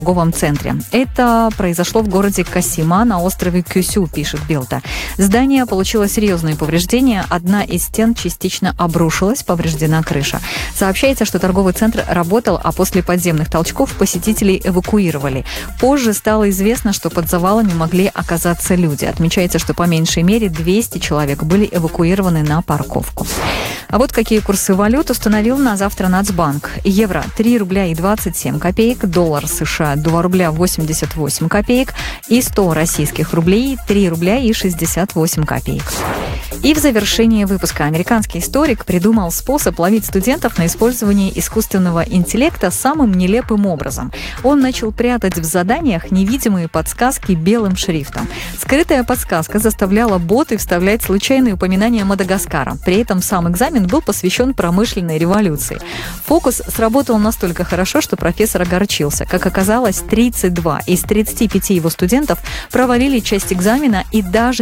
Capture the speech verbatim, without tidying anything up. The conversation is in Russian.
торговом центре. Это произошло в городе Касима на острове Кюсю, пишет Билта. Здание получило серьезные повреждения. Одна из стен частично обрушилась, повреждена крыша. Сообщается, что торговый центр работал, а после подземных толчков посетителей эвакуировали. Позже стало известно, что под завалами могли оказаться люди. Отмечается, что по меньшей мере двести человек были эвакуированы на парковку. А вот какие курсы валют установил на завтра Нацбанк. Евро – три рубля и двадцать семь копеек, доллар США – два рубля восемьдесят восемь копеек и сто российских рублей – три рубля и шестьдесят восемь копеек. И в завершении выпуска американский историк придумал способ ловить студентов на использование искусственного интеллекта самым нелепым образом. Он начал прятать в заданиях невидимые подсказки белым шрифтом. Скрытая подсказка заставляла боты вставлять случайные упоминания Мадагаскара. При этом сам экзамен был посвящен промышленной революции. Фокус сработал настолько хорошо, что профессор огорчился. Как оказалось, тридцать два из тридцати пяти его студентов провалили часть экзамена и даже